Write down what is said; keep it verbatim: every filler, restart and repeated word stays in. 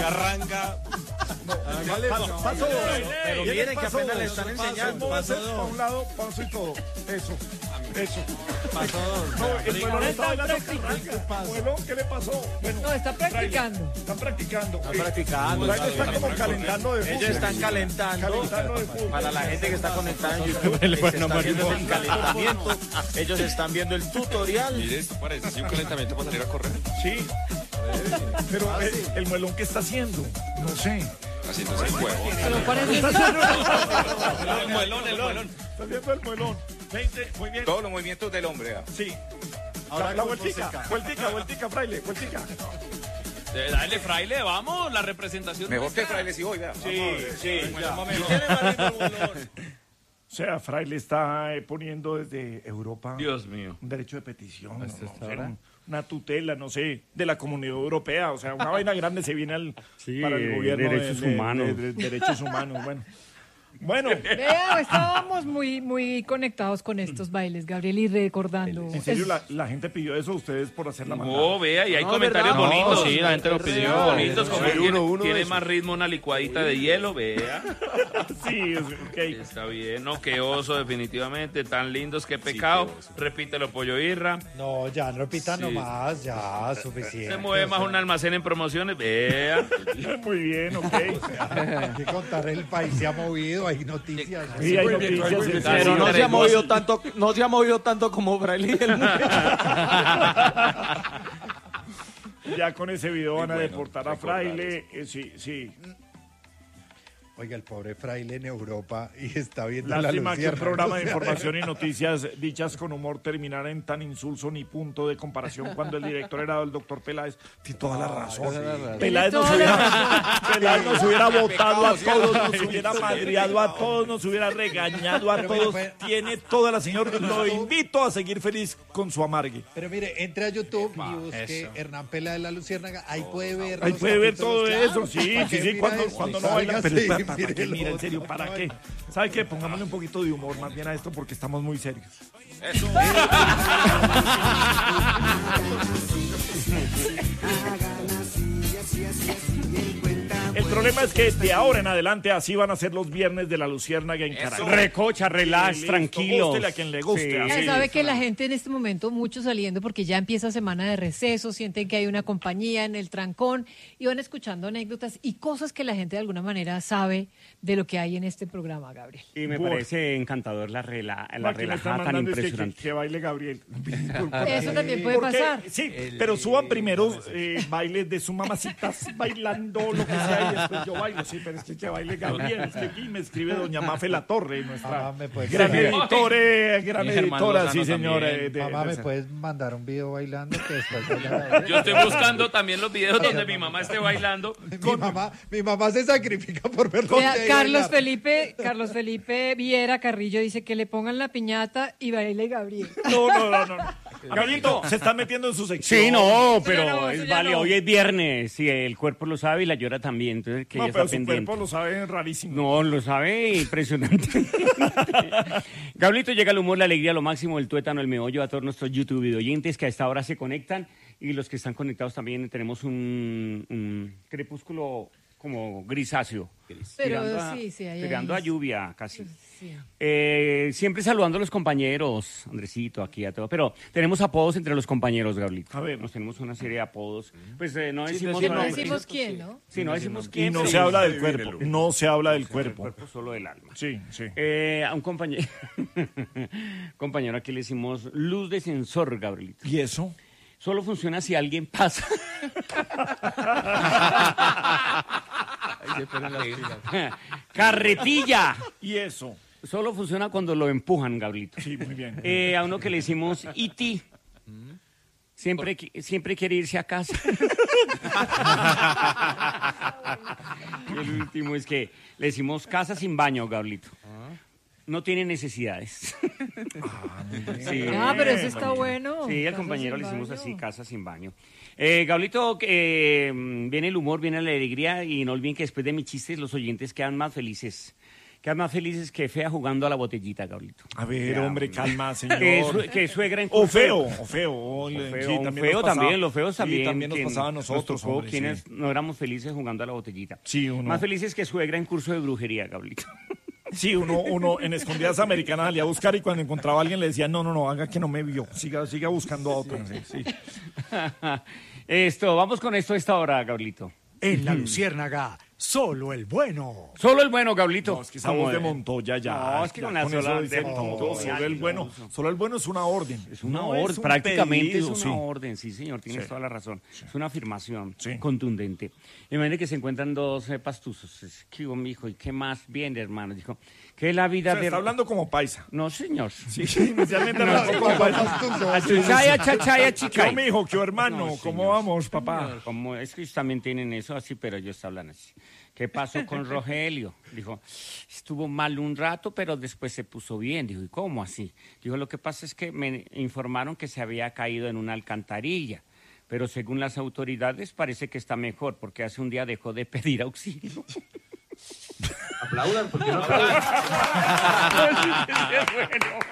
arranca. Paso, paso, pero miren que apenas le están enseñando. Paso para un lado, paso y todo. Eso, eso. Pasó dos. No, el muelón está bailando. Muelón, ¿qué le pasó? Bueno, No, está practicando. Fraile, están practicando. Están practicando. Fraile está como calentando de fútbol. Ellos están calentando. Calentando de fútbol. Para la gente que está conectada en YouTube, se está viendo el calentamiento. Ellos están viendo el tutorial. Mire, esto parece sí, un calentamiento para salir a correr. Sí. Pero el, el muelón, ¿qué está haciendo? No sé. Haciéndose el huevo. Pero parece El muelón, el muelón. Está haciendo el muelón. veinte, muy bien. Todos los movimientos del hombre. ¿ah? Sí. Ahora La, la con vueltica, música. vueltica, vueltica, Fraile, vueltica. Eh, Dale, Fraile, vamos, la representación. Mejor que Fraile si hoy, vea. Sí, sí. O sea, Fraile está eh, poniendo desde Europa Dios mío. un derecho de petición, ¿no? ¿Hasta O sea, ahora? un- una tutela, no sé, de la Comunidad Europea. O sea, una vaina grande se viene al, Sí, para el gobierno derechos de, de- humanos. de- de derechos humanos. Bueno, bueno, Vea, estábamos muy, muy conectados con estos bailes, Gabriel, y recordando. en serio, Es- la, la gente pidió eso, ustedes por hacer la maldad. No, vea, y hay No, comentarios ¿verdad? bonitos. No, sí, la gente lo pidió. Bonitos, como Sí, tiene, uno, uno de tiene esos. más ritmo una licuadita de hielo, vea. Sí, es- ok. Está bien, no, qué oso, definitivamente. Tan lindos, qué pecado. qué oso. Repítelo, pollo irra. No, ya, no repita Sí. nomás, ya, suficiente. Se mueve más un almacén en promociones, vea. Muy bien, ok. Hay que contar, el país se ha movido, hay noticias. Sí, hay noticias. en Casi Pero no serio. se ha movido tanto, no se ha movido tanto como Fraile y el muchacho. Ya con ese video van a bueno, deportar a recordar Fraile. eh, sí, sí. Oiga, el pobre fraile en Europa y está viendo la Lástima que un lucierna. programa de información y noticias dichas con humor terminara en tan insulso ni punto de comparación cuando el director era el doctor Peláez. Tiene toda la razón. Peláez nos Tiene toda hubiera, Peláez nos hubiera votado a pecado, ¿sí? todos, nos hubiera madreado a todos, nos hubiera regañado a Pero mira, todos. pues- Tiene toda la señora. Lo invito a seguir feliz con su amargue. Pero mire, entre a YouTube y busque Hernán Pela de la Luciérnaga, ahí puede ver. Ahí los puede ver capítulos, todo claro. eso, sí, ¿Para sí, qué sí, mira cuando, esto? cuando no baila. Sálgase Pero y ¿para, para mire qué? el Mira, en otro, serio, ¿para no, qué? ¿Sabe qué? Pongámosle un poquito de humor más bien a esto porque estamos muy serios. Eso. El problema es que de ahora en adelante así van a ser los viernes de la Luciérnaga en Caracas. Recocha, relax, Sí, listo, tranquilos. gústele a quien le guste, Sí. así. Ya sabe que la gente en este momento, mucho saliendo porque ya empieza semana de receso, sienten que hay una compañía en el trancón y van escuchando anécdotas y cosas que la gente de alguna manera sabe de lo que hay en este programa, Gabriel. Y me Bueno. parece encantador la, rela, la Aquí me están relajada tan mandando es que- impresionante. Que, que baile Gabriel. Eso también puede Porque- pasar. Sí, pero suban primero eh, bailes de su mamacitas bailando, lo que sea, y después yo bailo. Sí, pero es que que baile Gabriel. Es que aquí me escribe doña Mafe La Torre, nuestra Mamá, ¿me puedes, gran mandar- editora, gran Y Germán editora, Lozano sí, señora. también. eh, de- mamá, de- ¿me puedes mandar un video bailando que después baila? Yo estoy buscando también los videos donde mi mamá esté bailando. Mi mamá, mi mamá se sacrifica por verlo. Vea, Carlos Felipe, Carlos Felipe Viera Carrillo dice que le pongan la piñata y baile Gabriel. No, no, no, no. Gabrielito, se está metiendo en su sección. Sí, no, Eso pero ya no, eso es ya vale, no. hoy es viernes y el cuerpo lo sabe y la llora también, entonces que No, ella pero está su pendiente. cuerpo lo sabe rarísimo. No, lo sabe impresionante. Gablito, llega el humor, la alegría, lo máximo, el tuétano, el meollo a todos nuestros YouTube oyentes que a esta hora se conectan y los que están conectados también tenemos un, un crepúsculo como grisáceo. Pero tirando a, sí, sí, ahí tirando hay- a lluvia casi. Sí. Eh, siempre saludando a los compañeros, Andresito, aquí a todo, pero tenemos apodos entre los compañeros, Gablito. A ver. Nos tenemos una serie de apodos. Pues eh, no Sí, decimos decir No nombres. decimos quién, ¿no? Sí, no decimos Y quién. no pero se habla del Adivínelo. cuerpo. No se habla del del cuerpo. cuerpo, solo del alma. Sí, sí. Eh, a un compañero, compañero aquí le decimos luz de sensor, Gabrielito. ¿Y eso? Solo funciona si alguien pasa. Carretilla. ¿Y eso? Solo funciona cuando lo empujan, Gabrielito. Sí, muy bien. Eh, a uno que le decimos I T. Siempre, qui- siempre quiere irse a casa. Y el último es que le decimos casa sin baño, Gabrielito. No tiene necesidades. Sí. Ah, pero eso está bueno. Sí, al Casa compañero sin le hicimos baño. así, casa sin baño. Eh, Gablito, eh, viene el humor, viene la alegría y no olviden que después de mis chistes los oyentes quedan más felices quedan más felices que fea jugando a la botellita, Gaulito. A ver, hombre, calma, señor. Que, su- que suegra en O curso de- feo, o feo. O feo, sí, un también feo nos pasaba. también, los feos Sí, también. también nos que pasaba a nosotros, tocó, hombre, quienes sí. no éramos felices jugando a la botellita. Sí, uno. Más felices que suegra en curso de brujería, Gaulito. Sí, uno, uno en escondidas americanas salía a buscar y cuando encontraba a alguien le decía, no, no, no, haga que no me vio, siga, siga buscando a otro. Sí, sí. Esto, vamos con esto a esta hora, Gaulito. En la Luciérnaga, solo el bueno. Solo el bueno, Gaulito. No, es que esa Como voz de de- Montoya ya. No, es que ya con la eso sola dice de todo, Montoya, solo el no, bueno, eso- solo el bueno es una orden. Es una No orden, es un prácticamente pedido, es sí. una orden, sí señor, tienes Sí. toda la razón. Es una afirmación Sí. contundente. Imagínate que se encuentran dos eh, pastuzos. Es, ¿qué hubo, mijo? ¿Y qué más? Bien, hermano. Dijo, ¿qué es la O vida sea, de... está hablando como paisa. No, señor. Sí, sí, inicialmente hablando como paisa. Chaya, chachaya, ¿Qué, chica. mijo? ¿Qué, hermano? No, ¿Cómo señor. vamos, papá? Como es que ellos también tienen eso así, pero ellos hablan así. ¿Qué pasó con Rogelio? Dijo, estuvo mal un rato, pero después se puso bien. Dijo, ¿y cómo así? Dijo, lo que pasa es que me informaron que se había caído en una alcantarilla, pero según las autoridades parece que está mejor, porque hace un día dejó de pedir auxilio. Aplaudan, porque no aplaudan. Qué bueno.